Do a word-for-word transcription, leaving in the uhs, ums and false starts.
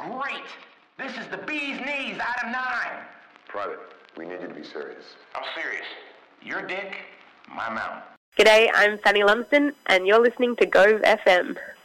Great! This is the bee's knees, Adam nine. Private, we need you to be serious. I'm serious. Your dick, my mouth. G'day, I'm Fanny Lumsden, and you're listening to Gove F M.